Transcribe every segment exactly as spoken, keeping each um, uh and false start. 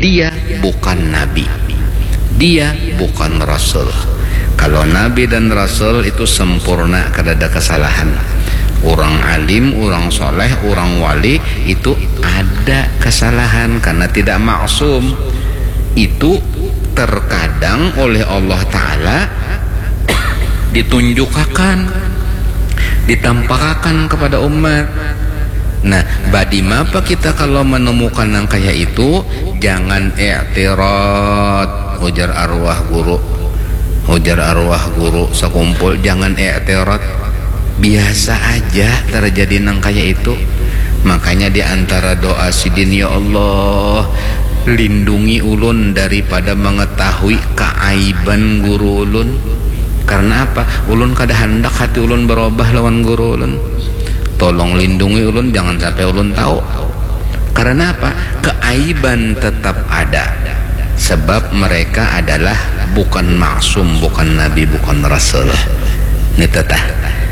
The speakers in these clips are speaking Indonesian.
dia bukan nabi, dia bukan rasul. Kalau nabi dan rasul itu sempurna, kada ada kesalahan. Orang alim, orang soleh, orang wali itu ada kesalahan karena tidak maksum. Itu terkadang oleh Allah Ta'ala ditunjukkan, ditampakkan kepada umat. Nah, badi mapa kita kalau menemukan yang kayak itu, jangan i'tirad. Ujar arwah guru, ujar arwah guru sekumpul, jangan i'tirad. Biasa aja terjadi nang kayak itu. Makanya di antara doa sidin, ya Allah, lindungi ulun daripada mengetahui keaiban guru ulun. Karena apa? Ulun kada hendak hati ulun berubah lawan guru ulun. Tolong lindungi ulun jangan sampai ulun tahu. Karena apa? Keaiban tetap ada. Sebab mereka adalah bukan maksum, bukan nabi, bukan rasul. Ini tetap.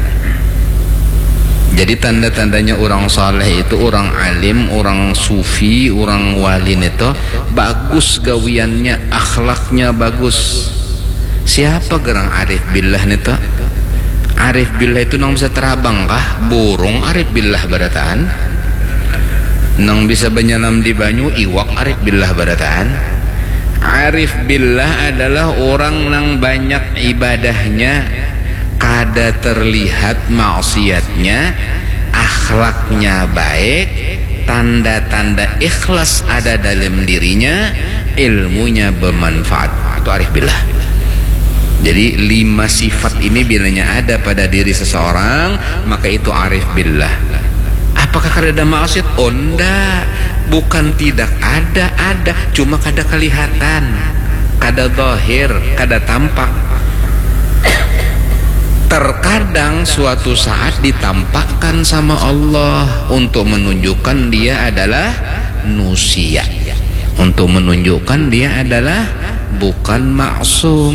Jadi tanda-tandanya orang saleh itu, orang alim, orang sufi, orang wali itu bagus gawiannya, akhlaknya bagus. Siapa gerang arif billah nito? Arif billah itu nang bisa terabang kah? Burung arif billah barataan. Nang bisa benyalam di banyu, iwak arif billah barataan. Arif billah adalah orang nang banyak ibadahnya, kada terlihat maksiatnya, akhlaknya baik, tanda-tanda ikhlas ada dalam dirinya, ilmunya bermanfaat. Itu arif billah. Jadi lima sifat ini bilanya ada pada diri seseorang, maka itu arif billah. Apakah kada ada maksiat? Oh enggak, bukan tidak ada, ada, cuma kada kelihatan, kada zahir, kada tampak. Terkadang suatu saat ditampakkan sama Allah untuk menunjukkan dia adalah nusia, untuk menunjukkan dia adalah bukan maksum.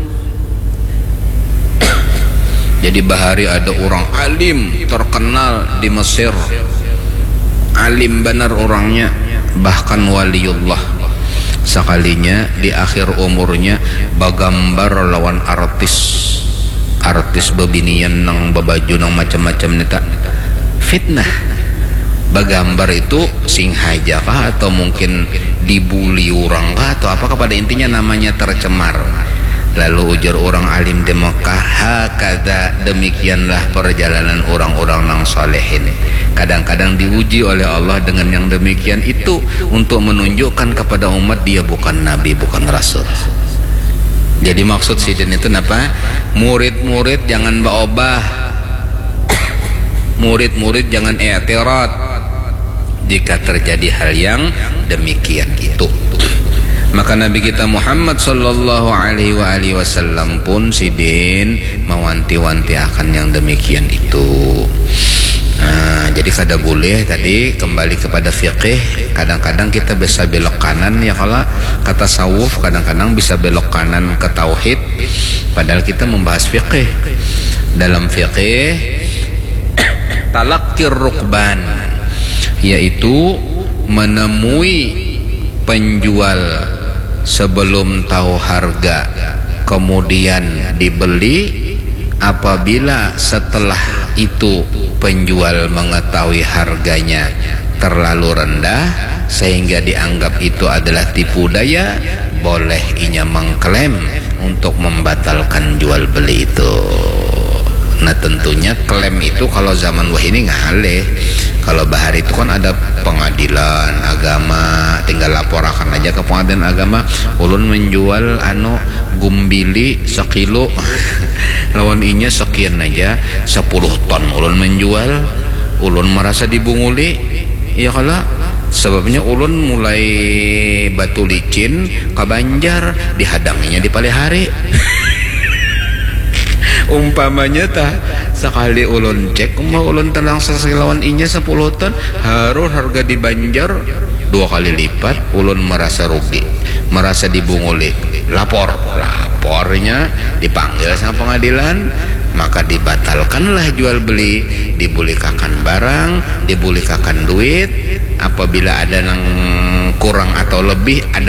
Jadi bahari ada orang alim terkenal di Mesir, alim benar orangnya, bahkan waliullah. Sekalinya di akhir umurnya bagambar lawan artis, artis bebinian nang babaju nang macam-macam nita, fitnah. Bagambar itu sing haja kah atau mungkin dibuli orang kah atau apa, pada intinya namanya tercemar. Lalu ujar orang alim di Mekah, hakada, demikianlah perjalanan orang-orang nang solehin. Kadang-kadang diuji oleh Allah dengan yang demikian itu untuk menunjukkan kepada umat dia bukan nabi, bukan rasul. Jadi maksud sidin itu apa? Murid-murid jangan berubah, murid-murid jangan i'tirad jika terjadi hal yang demikian itu. Maka Nabi kita Muhammad sallallahu alaihi wa alihi wasallam pun sidin mewanti-wanti akan yang demikian itu. Nah, jadi kada boleh tadi kembali kepada fiqih. Kadang-kadang kita bisa belok kanan ya, kalau kata tasawuf kadang-kadang bisa belok kanan ke tauhid, padahal kita membahas fiqih. Dalam fiqih talaqqir rukban, yaitu menemui penjual sebelum tahu harga kemudian dibeli. Apabila setelah itu penjual mengetahui harganya terlalu rendah sehingga dianggap itu adalah tipu daya, boleh inya mengklaim untuk membatalkan jual beli itu. Nah tentunya klaim itu kalau zaman wah ini ngaleh. Kalau bahari itu kan ada pengadilan agama, tinggal laporkan aja ke pengadilan agama, ulun menjual anu gumbili sekilo lawan inya sekian aja, sepuluh ton ulun menjual. Ulun merasa dibunguli, ya kalau sebabnya ulun mulai batu licin ke Banjar, dihadanginya di Palihari. Umpamanya tah sekali ulun cek mau ulun tenang sekilawan inya sepuluh ton, harus harga di Banjar dua kali lipat. Ulun merasa rugi, merasa dibunguli, lapor, lapornya dipanggil sama pengadilan, maka dibatalkanlah jual beli, dibulikakan barang, dibulikakan duit. Apabila ada yang kurang atau lebih, ada